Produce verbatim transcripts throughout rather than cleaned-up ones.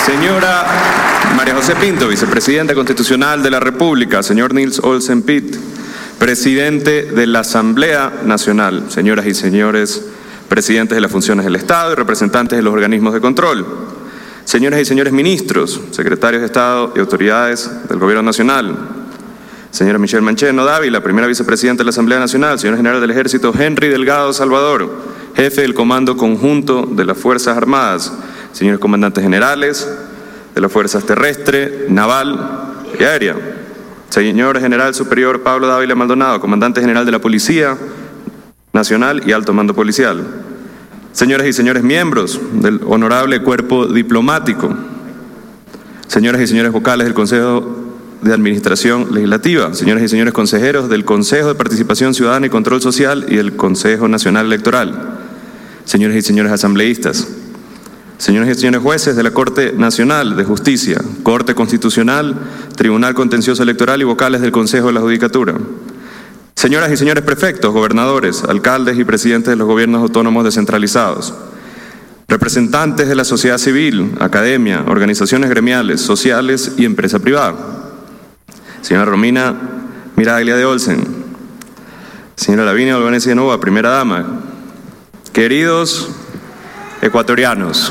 Señora María José Pinto, vicepresidenta constitucional de la República. Señor Nils Olsen Pitt, presidente de la Asamblea Nacional. Señoras y señores presidentes de las funciones del Estado y representantes de los organismos de control. Señoras y señores ministros, secretarios de Estado y autoridades del Gobierno Nacional. Señora Michelle Mancheno Dávila, primera vicepresidenta de la Asamblea Nacional. Señor general del Ejército Henry Delgado Salvador, jefe del Comando Conjunto de las Fuerzas Armadas. Señores comandantes generales de las Fuerzas Terrestre, Naval y Aérea. Señor General Superior Pablo Dávila Maldonado, comandante general de la Policía Nacional y Alto Mando Policial. Señoras y señores miembros del honorable cuerpo diplomático. Señoras y señores vocales del Consejo de Administración Legislativa. Señoras y señores consejeros del Consejo de Participación Ciudadana y Control Social y del Consejo Nacional Electoral. Señores y señores asambleístas. Señores y señores jueces de la Corte Nacional de Justicia, Corte Constitucional, Tribunal Contencioso Electoral y vocales del Consejo de la Judicatura. Señoras y señores prefectos, gobernadores, alcaldes y presidentes de los gobiernos autónomos descentralizados. Representantes de la sociedad civil, academia, organizaciones gremiales, sociales y empresa privada. Señora Romina Miraglia de Olsen. Señora Lavinia Olvanesi de Nova, primera dama. Queridos ecuatorianos,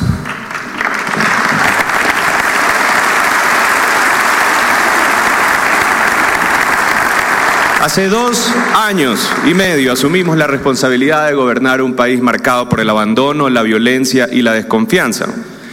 hace dos años y medio asumimos la responsabilidad de gobernar un país marcado por el abandono, la violencia y la desconfianza.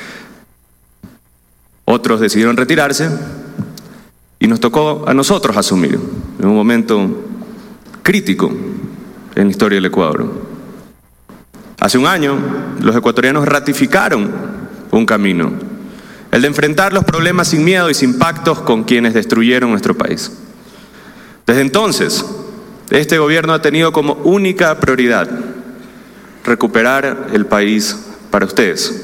Otros decidieron retirarse y nos tocó a nosotros asumir en un momento crítico en la historia del Ecuador. Hace un año, los ecuatorianos ratificaron un camino, el de enfrentar los problemas sin miedo y sin pactos con quienes destruyeron nuestro país. Desde entonces, este gobierno ha tenido como única prioridad recuperar el país para ustedes.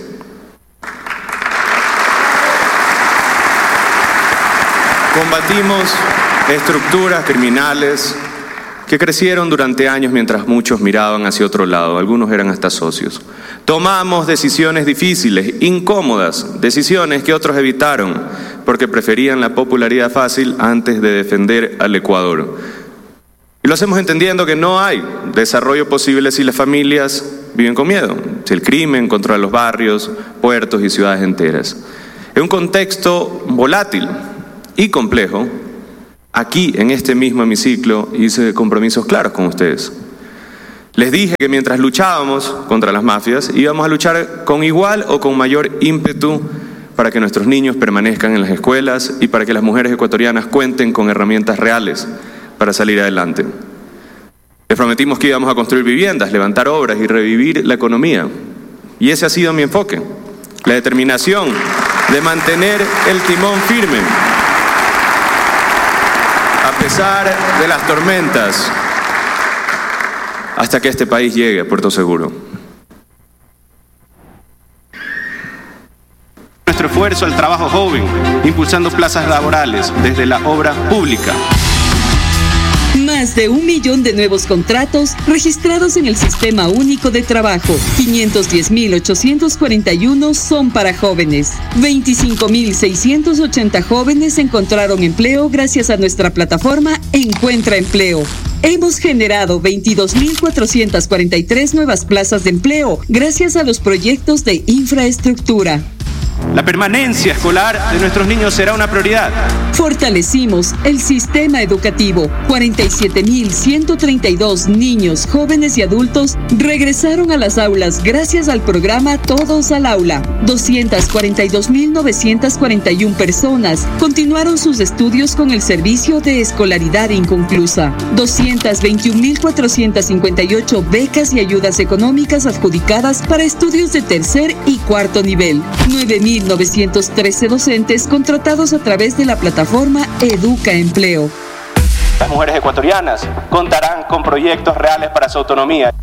Combatimos estructuras criminales que crecieron durante años mientras muchos miraban hacia otro lado, algunos eran hasta socios. Tomamos decisiones difíciles, incómodas, decisiones que otros evitaron porque preferían la popularidad fácil antes de defender al Ecuador. Y lo hacemos entendiendo que no hay desarrollo posible si las familias viven con miedo, si el crimen controla los barrios, puertos y ciudades enteras. En un contexto volátil y complejo, aquí, en este mismo hemiciclo, hice compromisos claros con ustedes. Les dije que mientras luchábamos contra las mafias, íbamos a luchar con igual o con mayor ímpetu para que nuestros niños permanezcan en las escuelas y para que las mujeres ecuatorianas cuenten con herramientas reales para salir adelante. Les prometimos que íbamos a construir viviendas, levantar obras y revivir la economía. Y ese ha sido mi enfoque, la determinación de mantener el timón firme. A pesar de las tormentas, hasta que este país llegue a Puerto Seguro. Nuestro esfuerzo al trabajo joven, impulsando plazas laborales desde la obra pública. Más de un millón de nuevos contratos registrados en el Sistema Único de Trabajo. quinientos diez mil ochocientos cuarenta y uno son para jóvenes. veinticinco mil seiscientos ochenta jóvenes encontraron empleo gracias a nuestra plataforma Encuentra Empleo. Hemos generado veintidós mil cuatrocientas cuarenta y tres nuevas plazas de empleo gracias a los proyectos de infraestructura. La permanencia escolar de nuestros niños será una prioridad. Fortalecimos el sistema educativo. cuarenta y siete mil ciento treinta y dos niños, jóvenes y adultos regresaron a las aulas gracias al programa Todos al Aula. doscientas cuarenta y dos mil novecientas cuarenta y una personas continuaron sus estudios con el servicio de escolaridad inconclusa. doscientas veintiún mil cuatrocientas cincuenta y ocho becas y ayudas económicas adjudicadas para estudios de tercer y cuarto nivel. nueve mil novecientos trece docentes contratados a través de la plataforma Educa Empleo. Las mujeres ecuatorianas contarán con proyectos reales para su autonomía.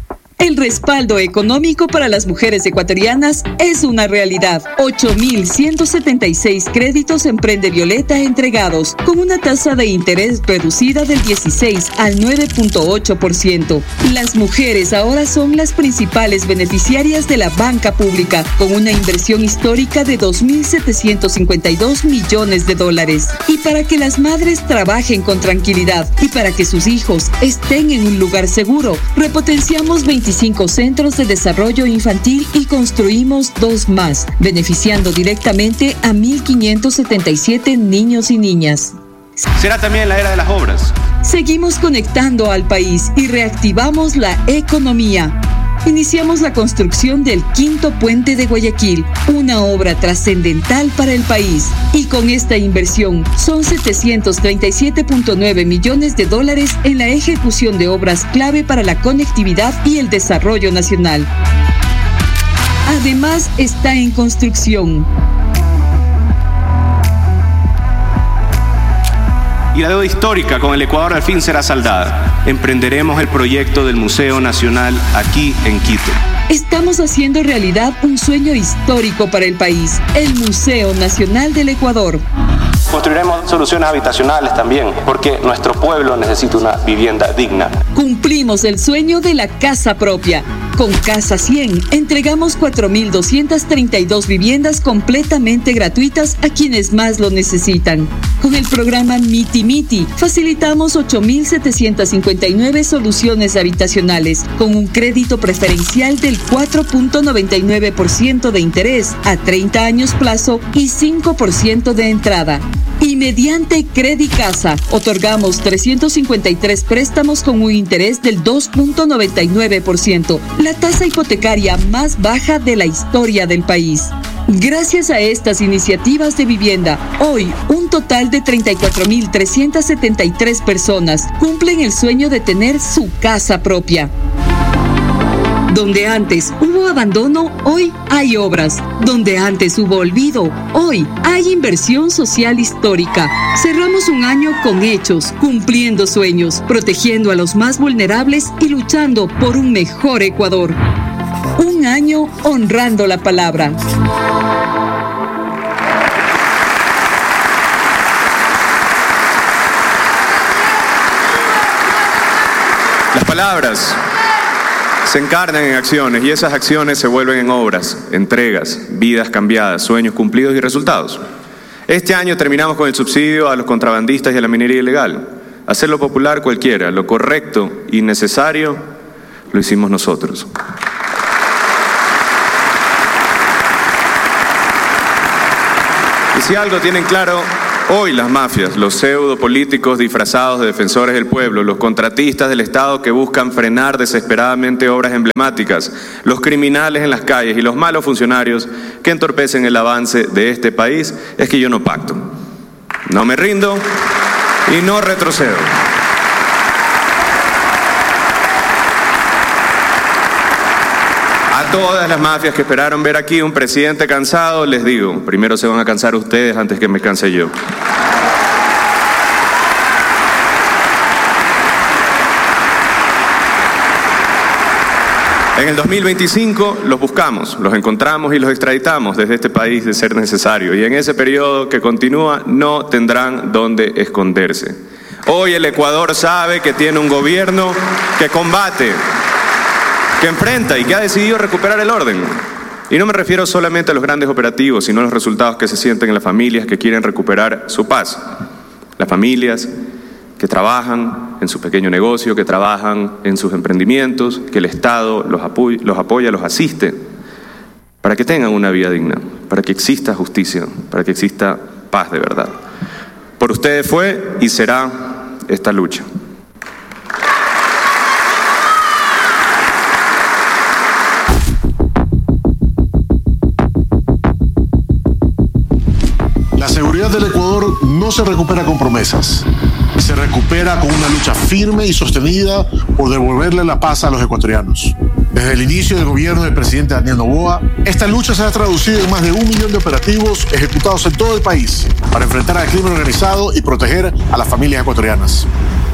El respaldo económico para las mujeres ecuatorianas es una realidad. ocho mil ciento setenta y seis créditos Emprende Violeta entregados, con una tasa de interés reducida del dieciséis al nueve punto ocho por ciento. Las mujeres ahora son las principales beneficiarias de la banca pública, con una inversión histórica de dos mil setecientos cincuenta y dos millones de dólares. Y para que las madres trabajen con tranquilidad y para que sus hijos estén en un lugar seguro, repotenciamos veinticinco centros de desarrollo infantil y construimos dos más, beneficiando directamente a mil quinientos setenta y siete niños y niñas. Será también la era de las obras. Seguimos conectando al país y reactivamos la economía. Iniciamos la construcción del quinto puente de Guayaquil, una obra trascendental para el país. Y con esta inversión son setecientos treinta y siete punto nueve millones de dólares en la ejecución de obras clave para la conectividad y el desarrollo nacional. Además, está en construcción. Y la deuda histórica con el Ecuador al fin será saldada. Emprenderemos el proyecto del Museo Nacional aquí en Quito. Estamos haciendo realidad un sueño histórico para el país, el Museo Nacional del Ecuador. Construiremos soluciones habitacionales también, porque nuestro pueblo necesita una vivienda digna. Cumplimos el sueño de la casa propia. Con Casa cien, entregamos cuatro mil doscientas treinta y dos viviendas completamente gratuitas a quienes más lo necesitan. Con el programa Miti Miti, facilitamos ocho mil setecientas cincuenta y nueve soluciones habitacionales, con un crédito preferencial del cuatro punto noventa y nueve por ciento de interés a treinta años plazo y cinco por ciento de entrada. Y mediante Credicasa, otorgamos trescientos cincuenta y tres préstamos con un interés del dos punto noventa y nueve por ciento, la tasa hipotecaria más baja de la historia del país. Gracias a estas iniciativas de vivienda, hoy un total de treinta y cuatro mil trescientas setenta y tres personas cumplen el sueño de tener su casa propia. Donde antes hubo abandono, hoy hay obras. Donde antes hubo olvido, hoy hay inversión social histórica. Cerramos un año con hechos, cumpliendo sueños, protegiendo a los más vulnerables y luchando por un mejor Ecuador. Un año honrando la palabra. Las palabras se encarnan en acciones y esas acciones se vuelven en obras, entregas, vidas cambiadas, sueños cumplidos y resultados. Este año terminamos con el subsidio a los contrabandistas y a la minería ilegal. Hacerlo popular cualquiera, lo correcto y necesario, lo hicimos nosotros. Y si algo tienen claro hoy las mafias, los pseudo políticos disfrazados de defensores del pueblo, los contratistas del Estado que buscan frenar desesperadamente obras emblemáticas, los criminales en las calles y los malos funcionarios que entorpecen el avance de este país, es que yo no pacto. No me rindo y no retrocedo. A todas las mafias que esperaron ver aquí un presidente cansado, les digo, primero se van a cansar ustedes antes que me canse yo. En el dos mil veinticinco los buscamos, los encontramos y los extraditamos desde este país de ser necesario. Y en ese periodo que continúa no tendrán dónde esconderse. Hoy el Ecuador sabe que tiene un gobierno que combate, que enfrenta y que ha decidido recuperar el orden. Y no me refiero solamente a los grandes operativos, sino a los resultados que se sienten en las familias que quieren recuperar su paz. Las familias que trabajan en su pequeño negocio, que trabajan en sus emprendimientos, que el Estado los apoya, los apoya, los asiste, para que tengan una vida digna, para que exista justicia, para que exista paz de verdad. Por ustedes fue y será esta lucha. La seguridad del Ecuador no se recupera con promesas. Se recupera con una lucha firme y sostenida por devolverle la paz a los ecuatorianos. Desde el inicio del gobierno del presidente Daniel Noboa, esta lucha se ha traducido en más de un millón de operativos ejecutados en todo el país para enfrentar al crimen organizado y proteger a las familias ecuatorianas.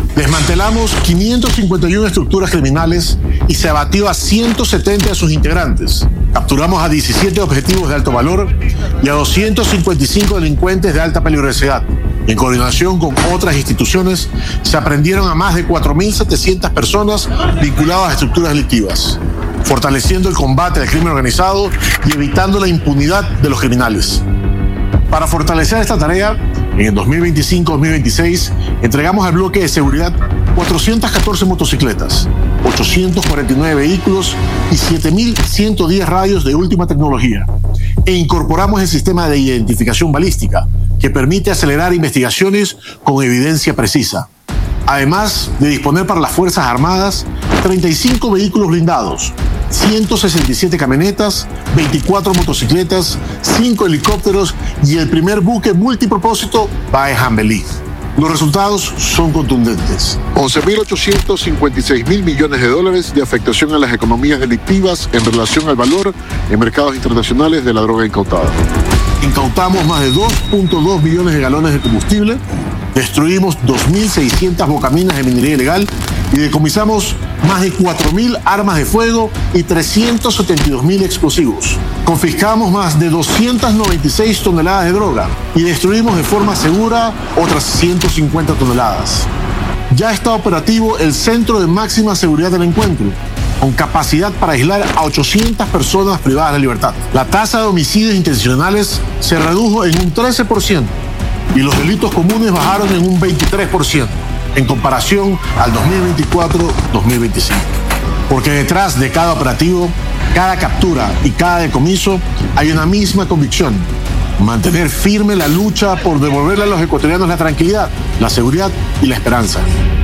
Desmantelamos quinientas cincuenta y una estructuras criminales y se abatió a ciento setenta de sus integrantes. Capturamos a diecisiete objetivos de alto valor y a doscientos cincuenta y cinco delincuentes de alta peligrosidad. En coordinación con otras instituciones, se aprendieron a más de cuatro mil setecientas personas vinculadas a estructuras delictivas, fortaleciendo el combate al crimen organizado y evitando la impunidad de los criminales. Para fortalecer esta tarea, en el dos mil veinticinco dos mil veintiséis entregamos al bloque de seguridad cuatrocientas catorce motocicletas, ochocientos cuarenta y nueve vehículos y siete mil ciento diez radios de última tecnología. E incorporamos el sistema de identificación balística, que permite acelerar investigaciones con evidencia precisa. Además de disponer para las Fuerzas Armadas treinta y cinco vehículos blindados, ciento sesenta y siete camionetas, veinticuatro motocicletas, cinco helicópteros y el primer buque multipropósito Bae Jambelí. Los resultados son contundentes. once mil ochocientos cincuenta y seis mil millones de dólares de afectación a las economías delictivas en relación al valor en mercados internacionales de la droga incautada. Incautamos más de dos punto dos millones de galones de combustible, destruimos dos mil seiscientas bocaminas de minería ilegal y decomisamos más de cuatro mil armas de fuego y trescientos setenta y dos mil explosivos. Confiscamos más de doscientas noventa y seis toneladas de droga y destruimos de forma segura otras ciento cincuenta toneladas. Ya está operativo el Centro de Máxima Seguridad del Encuentro, con capacidad para aislar a ochocientas personas privadas de libertad. La tasa de homicidios intencionales se redujo en un trece por ciento y los delitos comunes bajaron en un veintitrés por ciento en comparación al dos mil veinticuatro dos mil veinticinco. Porque detrás de cada operativo, cada captura y cada decomiso hay una misma convicción: mantener firme la lucha por devolverle a los ecuatorianos la tranquilidad, la seguridad y la esperanza.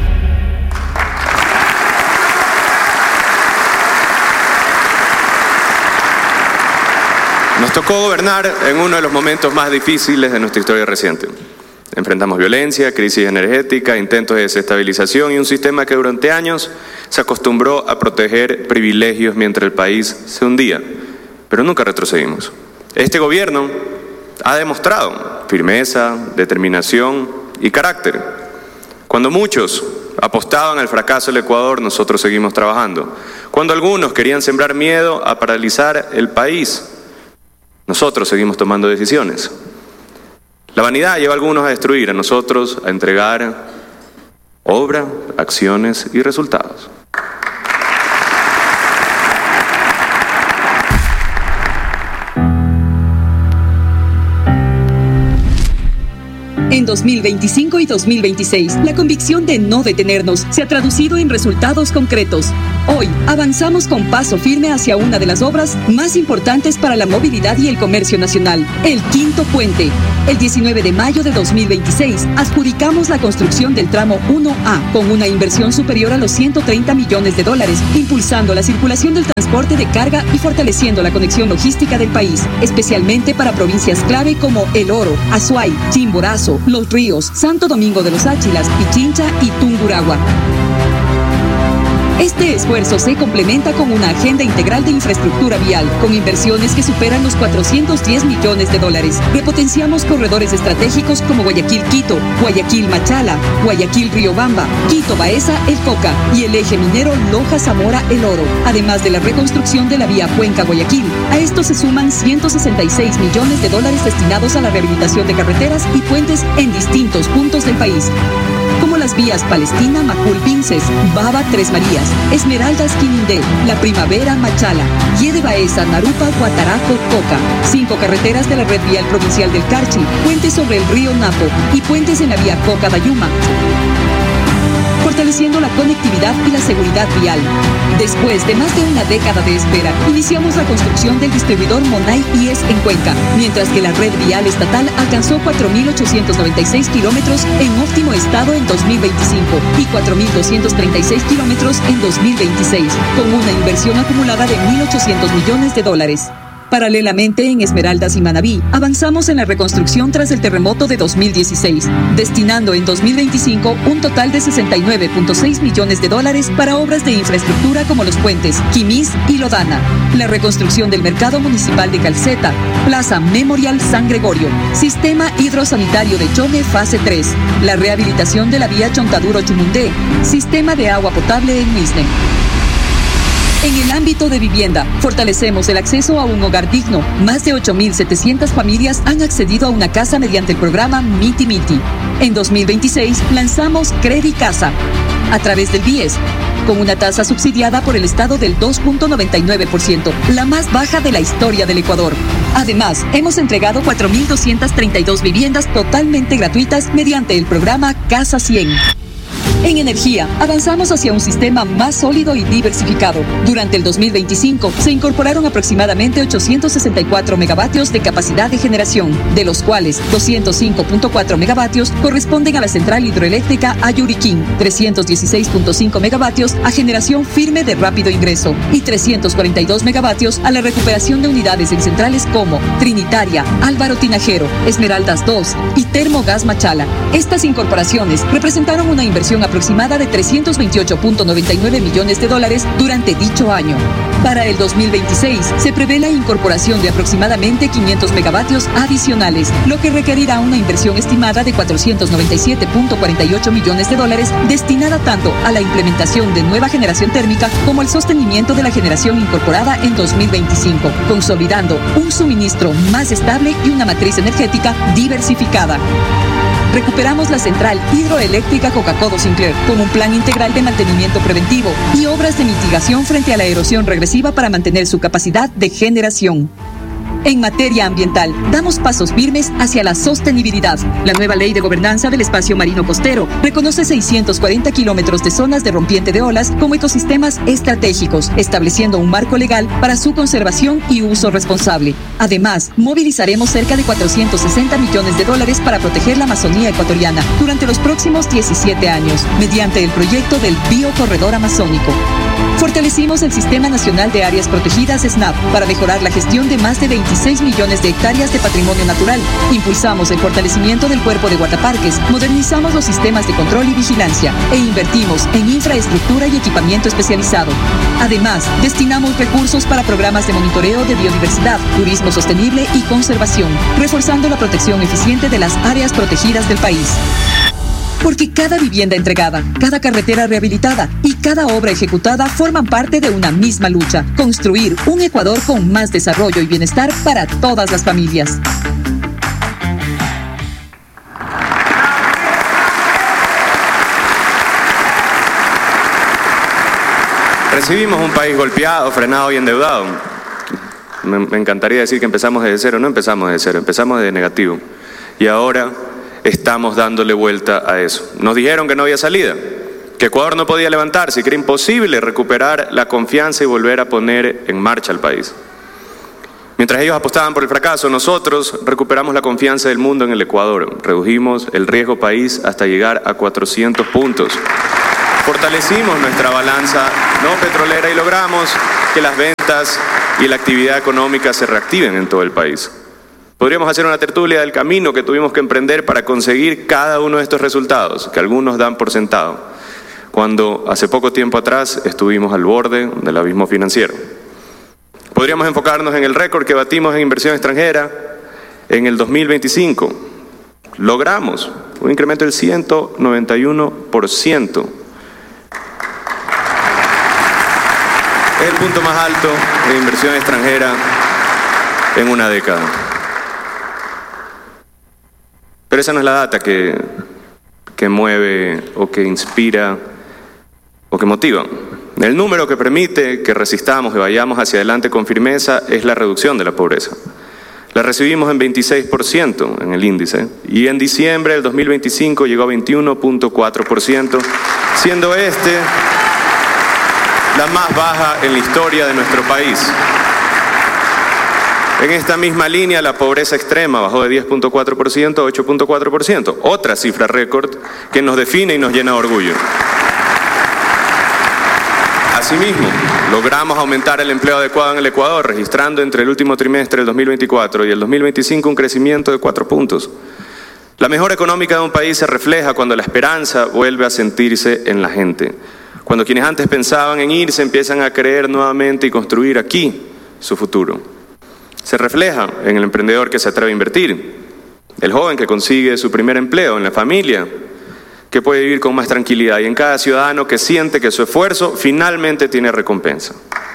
Nos tocó gobernar en uno de los momentos más difíciles de nuestra historia reciente. Enfrentamos violencia, crisis energética, intentos de desestabilización y un sistema que durante años se acostumbró a proteger privilegios mientras el país se hundía, pero nunca retrocedimos. Este gobierno ha demostrado firmeza, determinación y carácter. Cuando muchos apostaban al fracaso del Ecuador, nosotros seguimos trabajando. Cuando algunos querían sembrar miedo a paralizar el país, nosotros seguimos tomando decisiones. La vanidad lleva a algunos a destruir, a nosotros a entregar obra, acciones y resultados. En dos mil veinticinco y dos mil veintiséis, la convicción de no detenernos se ha traducido en resultados concretos. Hoy, avanzamos con paso firme hacia una de las obras más importantes para la movilidad y el comercio nacional, el Quinto Puente. El diecinueve de mayo de dos mil veintiséis, adjudicamos la construcción del tramo uno A, con una inversión superior a los ciento treinta millones de dólares, impulsando la circulación del transporte de carga y fortaleciendo la conexión logística del país, especialmente para provincias clave como El Oro, Azuay, Chimborazo, Los Ríos, Santo Domingo de los Áchilas, Pichincha y Tungurahua. Este esfuerzo se complementa con una agenda integral de infraestructura vial, con inversiones que superan los cuatrocientos diez millones de dólares. Repotenciamos corredores estratégicos como Guayaquil-Quito, Guayaquil-Machala, Guayaquil-Riobamba, Quito-Baeza-El Coca y el eje minero Loja-Zamora-El Oro, además de la reconstrucción de la vía Cuenca-Guayaquil. A esto se suman ciento sesenta y seis millones de dólares destinados a la rehabilitación de carreteras y puentes en distintos puntos del país, como las vías Palestina, Macul, Vinces, Baba, Tres Marías, Esmeraldas, Quinindé, La Primavera, Machala, Yede Baeza, Narupa, Guataraco, Coca, cinco carreteras de la red vial provincial del Carchi, puentes sobre el río Napo y puentes en la vía Coca-Bayuma, fortaleciendo la conectividad y la seguridad vial. Después de más de una década de espera, iniciamos la construcción del distribuidor Monay I E S en Cuenca, mientras que la red vial estatal alcanzó cuatro mil ochocientos noventa y seis kilómetros en óptimo estado en dos mil veinticinco y cuatro mil doscientos treinta y seis kilómetros en dos mil veintiséis, con una inversión acumulada de mil ochocientos millones de dólares. Paralelamente, en Esmeraldas y Manabí, avanzamos en la reconstrucción tras el terremoto de dos mil dieciséis, destinando en dos mil veinticinco un total de sesenta y nueve punto seis millones de dólares para obras de infraestructura como los puentes Quimís y Lodana, la reconstrucción del mercado municipal de Calceta, Plaza Memorial San Gregorio, Sistema Hidrosanitario de Chone Fase tres, la rehabilitación de la vía Chontaduro-Chumundé, Sistema de agua potable en Misne. En el ámbito de vivienda, fortalecemos el acceso a un hogar digno. Más de ocho mil setecientas familias han accedido a una casa mediante el programa Miti Miti. En dos mil veintiséis lanzamos Credi Casa a través del B I E S, con una tasa subsidiada por el Estado del dos punto noventa y nueve por ciento, la más baja de la historia del Ecuador. Además, hemos entregado cuatro mil doscientas treinta y dos viviendas totalmente gratuitas mediante el programa Casa cien. En energía, avanzamos hacia un sistema más sólido y diversificado. Durante el dos mil veinticinco, se incorporaron aproximadamente ochocientos sesenta y cuatro megavatios de capacidad de generación, de los cuales doscientos cinco punto cuatro megavatios corresponden a la central hidroeléctrica Ayuriquín, trescientos dieciséis punto cinco megavatios a generación firme de rápido ingreso y trescientos cuarenta y dos megavatios a la recuperación de unidades en centrales como Trinitaria, Álvaro Tinajero, Esmeraldas dos y Termogas Machala. Estas incorporaciones representaron una inversión aproximada de trescientos veintiocho punto noventa y nueve millones de dólares durante dicho año. Para el dos mil veintiséis se prevé la incorporación de aproximadamente quinientos megavatios adicionales, lo que requerirá una inversión estimada de cuatrocientos noventa y siete punto cuarenta y ocho millones de dólares destinada tanto a la implementación de nueva generación térmica como al sostenimiento de la generación incorporada en dos mil veinticinco, consolidando un suministro más estable y una matriz energética diversificada. Recuperamos la central hidroeléctrica Coca-Codo Sinclair con un plan integral de mantenimiento preventivo y obras de mitigación frente a la erosión regresiva para mantener su capacidad de generación. En materia ambiental, damos pasos firmes hacia la sostenibilidad. La nueva ley de gobernanza del espacio marino costero reconoce seiscientos cuarenta kilómetros de zonas de rompiente de olas como ecosistemas estratégicos, estableciendo un marco legal para su conservación y uso responsable. Además, movilizaremos cerca de cuatrocientos sesenta millones de dólares para proteger la Amazonía ecuatoriana durante los próximos diecisiete años, mediante el proyecto del Biocorredor Amazónico. Fortalecimos el Sistema Nacional de Áreas Protegidas SNAP para mejorar la gestión de más de veintiséis millones de hectáreas de patrimonio natural. Impulsamos el fortalecimiento del cuerpo de guardaparques, modernizamos los sistemas de control y vigilancia e invertimos en infraestructura y equipamiento especializado. Además, destinamos recursos para programas de monitoreo de biodiversidad, turismo sostenible y conservación, reforzando la protección eficiente de las áreas protegidas del país. Porque cada vivienda entregada, cada carretera rehabilitada y cada obra ejecutada forman parte de una misma lucha: construir un Ecuador con más desarrollo y bienestar para todas las familias. Recibimos un país golpeado, frenado y endeudado. Me, me encantaría decir que empezamos desde cero. No empezamos desde cero, empezamos desde negativo. Y ahora estamos dándole vuelta a eso. Nos dijeron que no había salida, que Ecuador no podía levantarse, que era imposible recuperar la confianza y volver a poner en marcha al país. Mientras ellos apostaban por el fracaso, nosotros recuperamos la confianza del mundo en el Ecuador. Redujimos el riesgo país hasta llegar a cuatrocientos puntos. Fortalecimos nuestra balanza no petrolera y logramos que las ventas y la actividad económica se reactiven en todo el país. Podríamos hacer una tertulia del camino que tuvimos que emprender para conseguir cada uno de estos resultados, que algunos dan por sentado, cuando hace poco tiempo atrás estuvimos al borde del abismo financiero. Podríamos enfocarnos en el récord que batimos en inversión extranjera en el dos mil veinticinco. Logramos un incremento del ciento noventa y uno por ciento. Es el punto más alto de inversión extranjera en una década. Pero esa no es la data que, que mueve o que inspira o que motiva. El número que permite que resistamos y vayamos hacia adelante con firmeza es la reducción de la pobreza. La recibimos en veintiséis por ciento en el índice y en diciembre del dos mil veinticinco llegó a veintiuno punto cuatro por ciento, siendo este la más baja en la historia de nuestro país. En esta misma línea, la pobreza extrema bajó de diez punto cuatro por ciento a ocho punto cuatro por ciento, otra cifra récord que nos define y nos llena de orgullo. Asimismo, Logramos aumentar el empleo adecuado en el Ecuador, registrando entre el último trimestre del dos mil veinticuatro y el dos mil veinticinco un crecimiento de cuatro puntos. La mejora económica de un país se refleja cuando la esperanza vuelve a sentirse en la gente. Cuando quienes antes pensaban en irse empiezan a creer nuevamente y construir aquí su futuro. Se refleja en el emprendedor que se atreve a invertir, el joven que consigue su primer empleo, en la familia que puede vivir con más tranquilidad y en cada ciudadano que siente que su esfuerzo finalmente tiene recompensa.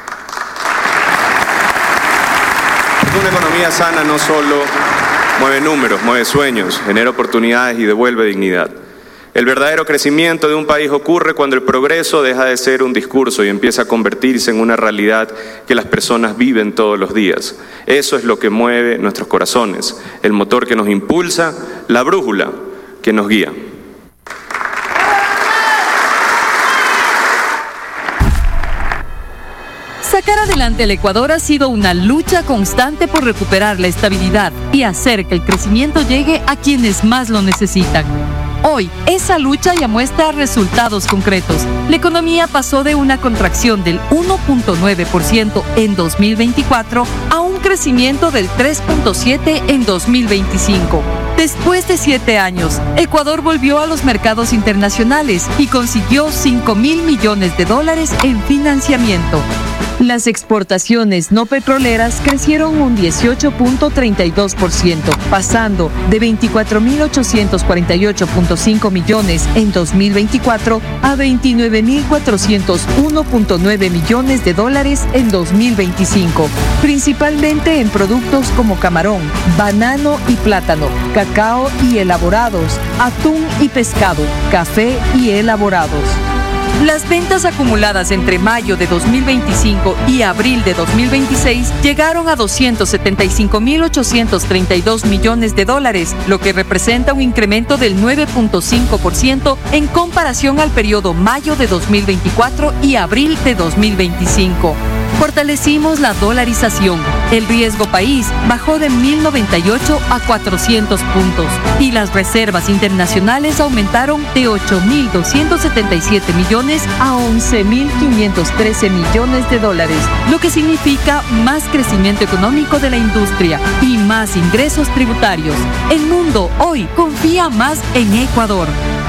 Porque una economía sana no solo mueve números, mueve sueños, genera oportunidades y devuelve dignidad. El verdadero crecimiento de un país ocurre cuando el progreso deja de ser un discurso y empieza a convertirse en una realidad que las personas viven todos los días. Eso es lo que mueve nuestros corazones, el motor que nos impulsa, la brújula que nos guía. Sacar adelante el Ecuador ha sido una lucha constante por recuperar la estabilidad y hacer que el crecimiento llegue a quienes más lo necesitan. Hoy, esa lucha ya muestra resultados concretos. La economía pasó de una contracción del uno punto nueve por ciento en dos mil veinticuatro a un crecimiento del tres punto siete por ciento en dos mil veinticinco. Después de siete años, Ecuador volvió a los mercados internacionales y consiguió cinco mil millones de dólares en financiamiento. Las exportaciones no petroleras crecieron un dieciocho punto treinta y dos por ciento, pasando de veinticuatro mil ochocientos cuarenta y ocho punto cinco millones en dos mil veinticuatro a veintinueve mil cuatrocientos uno punto nueve millones de dólares en dos mil veinticinco, principalmente en productos como camarón, banano y plátano, cacao y elaborados, atún y pescado, café y elaborados. Las ventas acumuladas entre mayo de dos mil veinticinco y abril de dos mil veintiséis llegaron a doscientos setenta y cinco mil ochocientos treinta y dos millones de dólares, lo que representa un incremento del nueve punto cinco por ciento en comparación al periodo mayo de dos mil veinticuatro y abril de dos mil veinticinco. Fortalecimos la dolarización. El riesgo país bajó de mil noventa y ocho a cuatrocientos puntos y las reservas internacionales aumentaron de ocho mil doscientos setenta y siete millones a once mil quinientos trece millones de dólares, lo que significa más crecimiento económico de la industria y más ingresos tributarios. El mundo hoy confía más en Ecuador.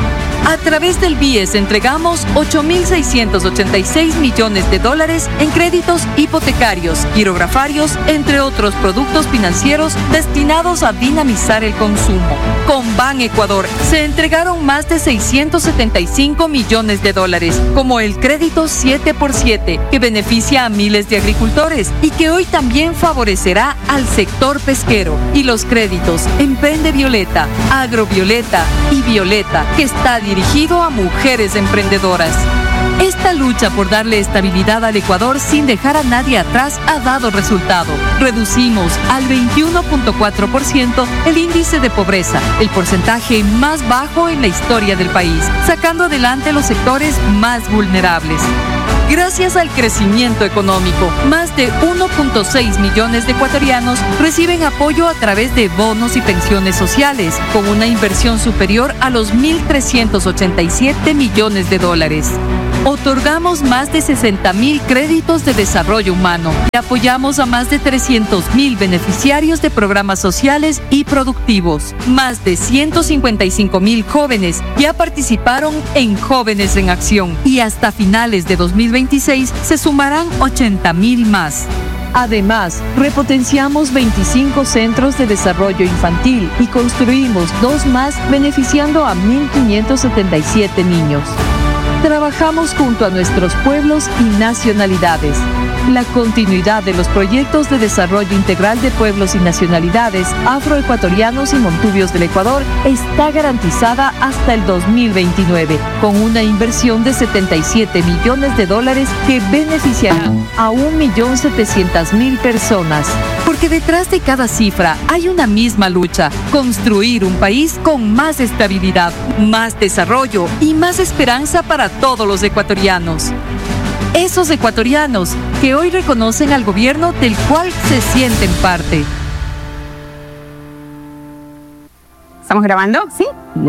A través del B I E S entregamos ocho mil seiscientos ochenta y seis millones de dólares en créditos hipotecarios, quirografarios, entre otros productos financieros destinados a dinamizar el consumo. Con Ban Ecuador se entregaron más de seiscientos setenta y cinco millones de dólares, como el crédito siete por siete, que beneficia a miles de agricultores y que hoy también favorecerá al sector pesquero, y los créditos Emprende Violeta, Agrovioleta y Violeta, que está dirigido a mujeres emprendedoras. Esta lucha por darle estabilidad al Ecuador sin dejar a nadie atrás ha dado resultado. Reducimos al veintiuno punto cuatro por ciento el índice de pobreza, el porcentaje más bajo en la historia del país, sacando adelante los sectores más vulnerables. Gracias al crecimiento económico, más de uno punto seis millones de ecuatorianos reciben apoyo a través de bonos y pensiones sociales, con una inversión superior a los mil trescientos ochenta y siete millones de dólares. Otorgamos más de sesenta mil créditos de desarrollo humano y apoyamos a más de trescientos mil beneficiarios de programas sociales y productivos. Más de ciento cincuenta y cinco mil jóvenes ya participaron en Jóvenes en Acción y hasta finales de dos mil veintiséis se sumarán ochenta mil más. Además, repotenciamos veinticinco centros de desarrollo infantil y construimos dos más beneficiando a mil quinientos setenta y siete niños. Trabajamos junto a nuestros pueblos y nacionalidades. La continuidad de los proyectos de desarrollo integral de pueblos y nacionalidades afroecuatorianos y montubios del Ecuador está garantizada hasta el dos mil veintinueve, con una inversión de setenta y siete millones de dólares que beneficiará a un millón setecientas mil personas. Porque detrás de cada cifra hay una misma lucha: construir un país con más estabilidad, más desarrollo y más esperanza para todos los ecuatorianos. Esos ecuatorianos que hoy reconocen al gobierno del cual se sienten parte. ¿Estamos grabando? Sí. Ya.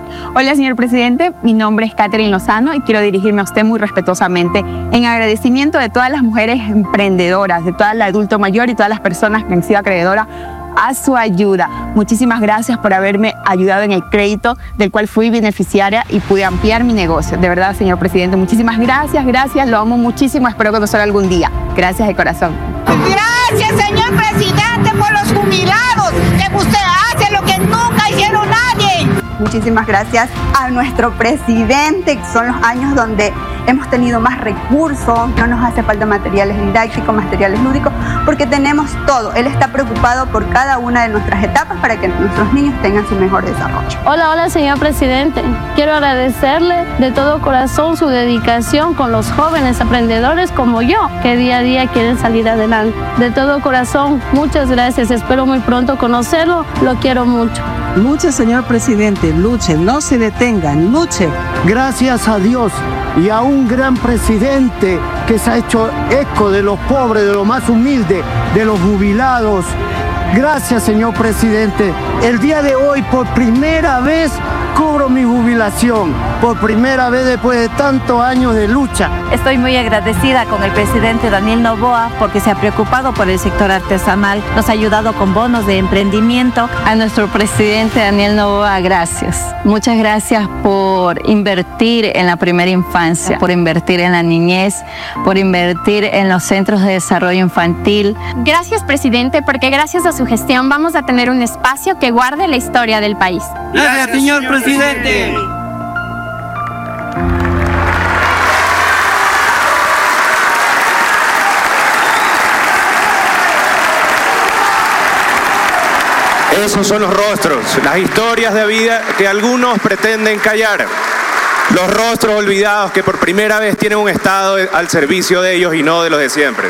Hola, señor presidente, mi nombre es Catherine Lozano y quiero dirigirme a usted muy respetuosamente en agradecimiento de todas las mujeres emprendedoras, de toda la adulto mayor y todas las personas que han sido acreedoras a su ayuda. Muchísimas gracias por haberme ayudado en el crédito del cual fui beneficiaria y pude ampliar mi negocio. De verdad, señor presidente, muchísimas gracias, gracias, lo amo muchísimo, espero conocerlo algún día. Gracias de corazón. Gracias, señor presidente, por los jubilados, que usted hace lo que nunca hicieron nadie. Muchísimas gracias a nuestro presidente, que son los años donde hemos tenido más recursos, no nos hace falta materiales didácticos, materiales lúdicos, porque tenemos todo. Él está preocupado por cada una de nuestras etapas para que nuestros niños tengan su mejor desarrollo. Hola, hola, señor presidente. Quiero agradecerle de todo corazón su dedicación con los jóvenes emprendedores como yo, que día a día quieren salir adelante. De todo corazón, muchas gracias. Espero muy pronto conocerlo. Lo quiero mucho. Luche, señor presidente, luche, no se detengan, luche. Gracias a Dios y a un gran presidente que se ha hecho eco de los pobres, de los más humildes, de los jubilados. Gracias, señor presidente. El día de hoy, por primera vez, cobro mi jubilación. Por primera vez después de tantos años de lucha. Estoy muy agradecida con el presidente Daniel Noboa porque se ha preocupado por el sector artesanal. Nos ha ayudado con bonos de emprendimiento. A nuestro presidente Daniel Noboa, gracias. Muchas gracias por invertir en la primera infancia, por invertir en la niñez, por invertir en los centros de desarrollo infantil. Gracias, presidente, porque gracias a su gestión vamos a tener un espacio que guarde la historia del país. Gracias, señor presidente. Esos son los rostros, las historias de vida que algunos pretenden callar. Los rostros olvidados que por primera vez tienen un Estado al servicio de ellos y no de los de siempre.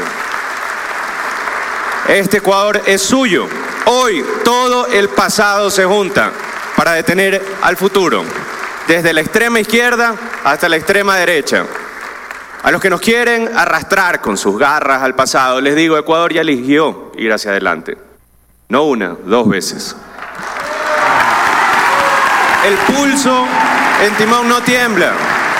Este Ecuador es suyo. Hoy todo el pasado se junta para detener al futuro, desde la extrema izquierda hasta la extrema derecha. A los que nos quieren arrastrar con sus garras al pasado, les digo, Ecuador ya eligió ir hacia adelante. No una, dos veces. El pulso en timón no tiembla.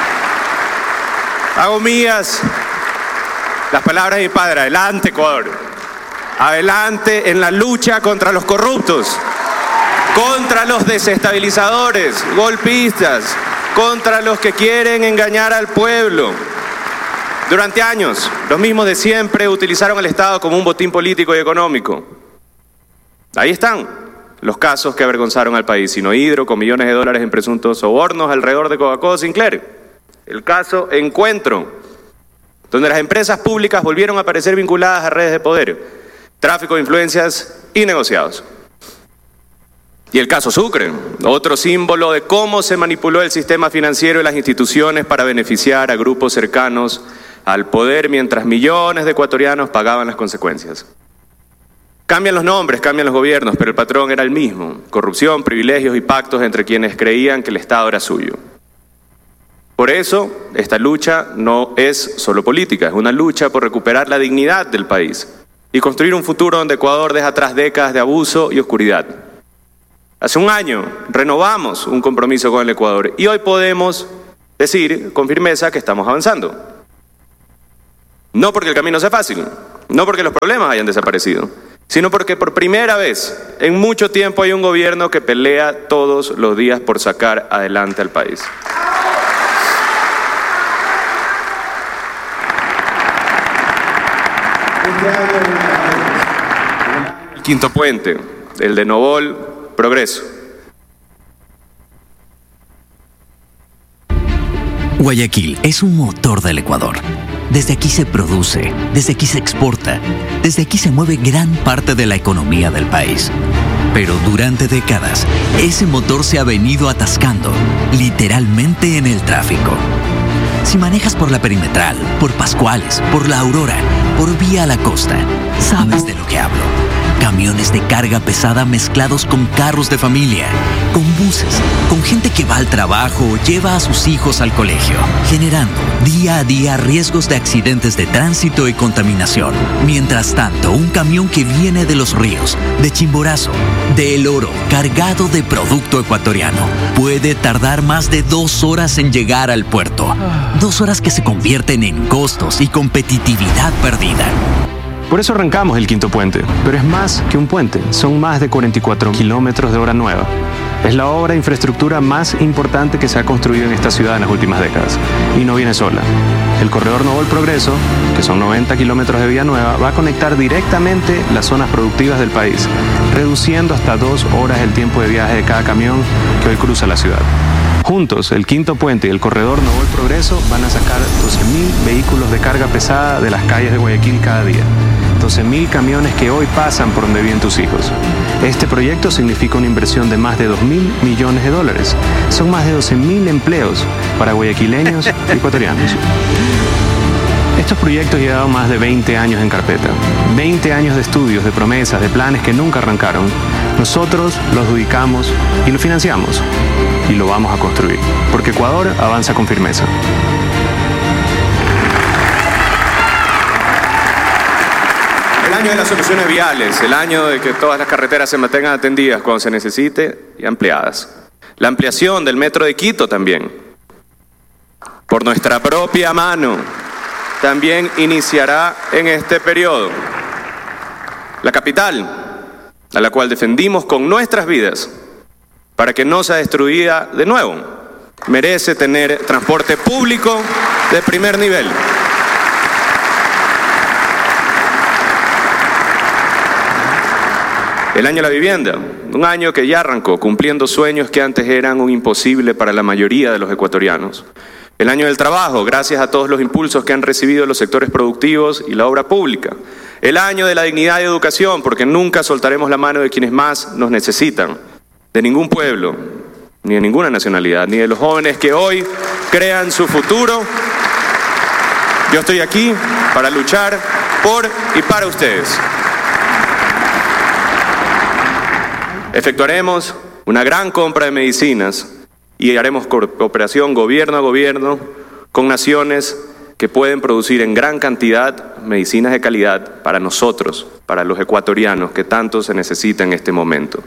Hago mías las palabras de mi padre. Adelante, Ecuador. Adelante en la lucha contra los corruptos, contra los desestabilizadores, golpistas, contra los que quieren engañar al pueblo. Durante años, los mismos de siempre utilizaron al Estado como un botín político y económico. Ahí están los casos que avergonzaron al país. Sinohydro, con millones de dólares en presuntos sobornos alrededor de Coca-Cola Sinclair. El caso Encuentro, donde las empresas públicas volvieron a aparecer vinculadas a redes de poder, tráfico de influencias y negociados. Y el caso Sucre, otro símbolo de cómo se manipuló el sistema financiero y las instituciones para beneficiar a grupos cercanos al poder, mientras millones de ecuatorianos pagaban las consecuencias. Cambian los nombres, cambian los gobiernos, pero el patrón era el mismo: corrupción, privilegios y pactos entre quienes creían que el Estado era suyo. Por eso, esta lucha no es solo política, es una lucha por recuperar la dignidad del país y construir un futuro donde Ecuador deja atrás décadas de abuso y oscuridad. Hace un año renovamos un compromiso con el Ecuador y hoy podemos decir con firmeza que estamos avanzando. No porque el camino sea fácil, no porque los problemas hayan desaparecido, sino porque por primera vez en mucho tiempo hay un gobierno que pelea todos los días por sacar adelante al país. El quinto puente, el de Novol, Progreso. Guayaquil es un motor del Ecuador. Desde aquí se produce, desde aquí se exporta, desde aquí se mueve gran parte de la economía del país. Pero durante décadas, ese motor se ha venido atascando, literalmente en el tráfico. Si manejas por la Perimetral, por Pascuales, por la Aurora, por Vía a la Costa, sabes de lo que hablo. Camiones de carga pesada mezclados con carros de familia, con buses, con gente que va al trabajo o lleva a sus hijos al colegio, generando día a día riesgos de accidentes de tránsito y contaminación. Mientras tanto, un camión que viene de Los Ríos, de Chimborazo, de El Oro, cargado de producto ecuatoriano, puede tardar más de dos horas en llegar al puerto. Dos horas que se convierten en costos y competitividad perdida. Por eso arrancamos el quinto puente, pero es más que un puente, son más de cuarenta y cuatro kilómetros de obra nueva. Es la obra de infraestructura más importante que se ha construido en esta ciudad en las últimas décadas, y no viene sola. El corredor Novo El Progreso, que son noventa kilómetros de vía nueva, va a conectar directamente las zonas productivas del país, reduciendo hasta dos horas el tiempo de viaje de cada camión que hoy cruza la ciudad. Juntos, el quinto puente y el corredor Novo El Progreso van a sacar doce mil vehículos de carga pesada de las calles de Guayaquil cada día. doce mil camiones que hoy pasan por donde viven tus hijos. Este proyecto significa una inversión de más de dos mil millones de dólares. Son más de doce mil empleos para guayaquileños y ecuatorianos. Estos proyectos llevaban más de veinte años en carpeta. veinte años de estudios, de promesas, de planes que nunca arrancaron. Nosotros los adjudicamos y lo financiamos. Y lo vamos a construir. Porque Ecuador avanza con firmeza. El año de las soluciones viales, el año de que todas las carreteras se mantengan atendidas cuando se necesite y ampliadas. La ampliación del metro de Quito también. Por nuestra propia mano, también iniciará en este periodo. La capital, a la cual defendimos con nuestras vidas, para que no sea destruida de nuevo, merece tener transporte público de primer nivel. El año de la vivienda, un año que ya arrancó cumpliendo sueños que antes eran un imposible para la mayoría de los ecuatorianos. El año del trabajo, gracias a todos los impulsos que han recibido los sectores productivos y la obra pública. El año de la dignidad y educación, porque nunca soltaremos la mano de quienes más nos necesitan. De ningún pueblo, ni de ninguna nacionalidad, ni de los jóvenes que hoy crean su futuro. Yo estoy aquí para luchar por y para ustedes. Efectuaremos una gran compra de medicinas y haremos cooperación gobierno a gobierno con naciones que pueden producir en gran cantidad medicinas de calidad para nosotros, para los ecuatorianos que tanto se necesita en este momento.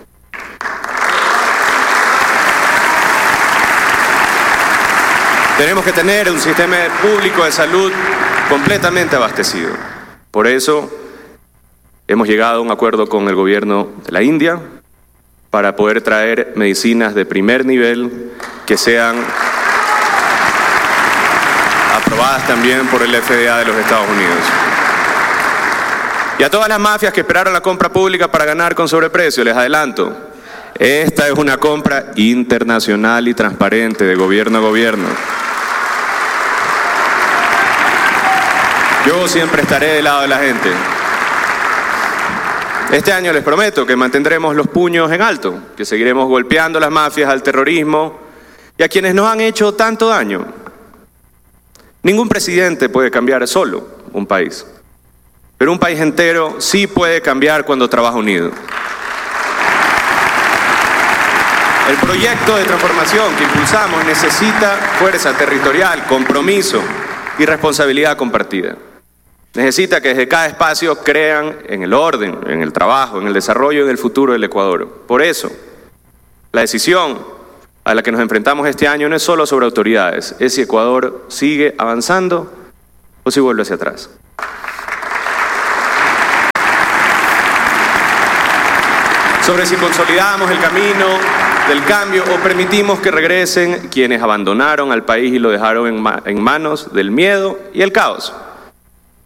Tenemos que tener un sistema público de salud completamente abastecido. Por eso hemos llegado a un acuerdo con el gobierno de la India para poder traer medicinas de primer nivel que sean aprobadas también por el F D A de los Estados Unidos. Y a todas las mafias que esperaron la compra pública para ganar con sobreprecio, les adelanto, esta es una compra internacional y transparente de gobierno a gobierno. Yo siempre estaré del lado de la gente. Este año les prometo que mantendremos los puños en alto, que seguiremos golpeando a las mafias, al terrorismo y a quienes nos han hecho tanto daño. Ningún presidente puede cambiar solo un país, pero un país entero sí puede cambiar cuando trabaja unido. El proyecto de transformación que impulsamos necesita fuerza territorial, compromiso y responsabilidad compartida. Necesita que desde cada espacio crean en el orden, en el trabajo, en el desarrollo y en el futuro del Ecuador. Por eso, la decisión a la que nos enfrentamos este año no es solo sobre autoridades, es si Ecuador sigue avanzando o si vuelve hacia atrás. Sobre si consolidamos el camino del cambio o permitimos que regresen quienes abandonaron al país y lo dejaron en, ma- en manos del miedo y el caos.